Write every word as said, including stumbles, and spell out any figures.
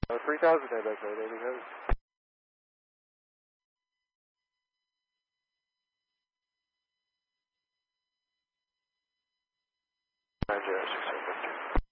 Uh, three thousand, I back right, eighty heavy. nine zero six seven.